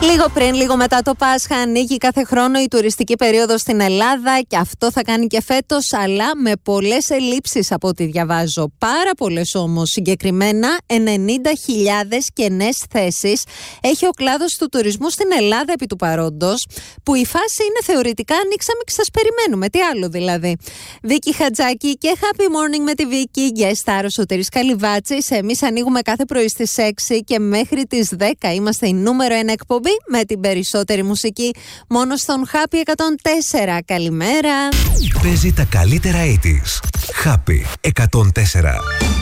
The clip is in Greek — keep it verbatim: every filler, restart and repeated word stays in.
Λίγο πριν, λίγο μετά το Πάσχα, ανοίγει κάθε χρόνο η τουριστική περίοδος στην Ελλάδα και αυτό θα κάνει και φέτος, αλλά με πολλές ελλείψεις από ό,τι διαβάζω. Πάρα πολλές όμως, συγκεκριμένα ενενήντα χιλιάδες κενές θέσεις έχει ο κλάδος του τουρισμού στην Ελλάδα επί του παρόντος, που η φάση είναι θεωρητικά ανοίξαμε και σας περιμένουμε. Τι άλλο δηλαδή. Βίκη Χατζάκη και Happy Morning με τη Βίκη, guest star ο Σωτήρης Καλυβάτσης. Εμείς ανοίγουμε κάθε πρωί στις έξι και μέχρι τις δέκα είμαστε η νούμερο ένα εκπομπή με την περισσότερη μουσική μόνο στον Happy εκατόν τέσσερα. Καλημέρα. Παίζει τα καλύτερα ογδόντα. Happy εκατόν τέσσερα.